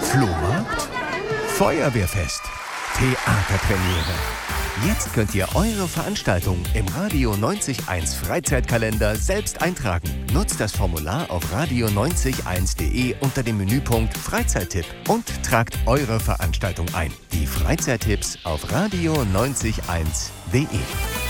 Flohmarkt, Feuerwehrfest, Theaterpremiere. Jetzt könnt ihr eure Veranstaltung im Radio 90.1 Freizeitkalender selbst eintragen. Nutzt das Formular auf radio901.de unter dem Menüpunkt Freizeittipp und tragt eure Veranstaltung ein. Die Freizeittipps auf radio901.de.